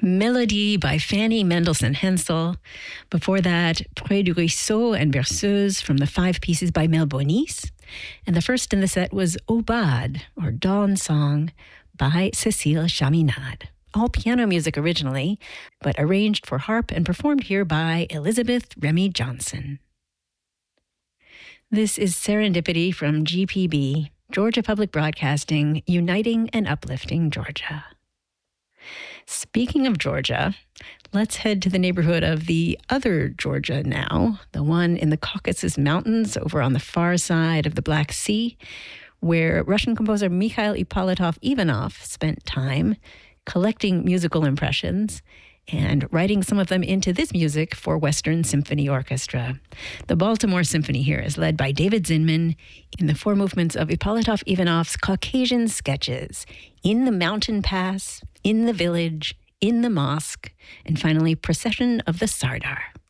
Melody by Fanny Mendelssohn Hensel. Before that, Près du Ruisseau and Berceuse from the 5 pieces by Mel Bonis. And the first in the set was Aubade, or Dawn Song, by Cécile Chaminade. All piano music originally, but arranged for harp and performed here by Elizabeth Remy Johnson. This is Serendipity from GPB, Georgia Public Broadcasting, uniting and uplifting Georgia. Speaking of Georgia, let's head to the neighborhood of the other Georgia now, the one in the Caucasus Mountains over on the far side of the Black Sea, where Russian composer Mikhail Ippolitov-Ivanov spent time collecting musical impressions and writing some of them into this music for Western Symphony Orchestra. The Baltimore Symphony here is led by David Zinman in the 4 movements of Ippolitov-Ivanov's Caucasian sketches, In the Mountain Pass, In the Village, In the Mosque, and finally Procession of the Sardar.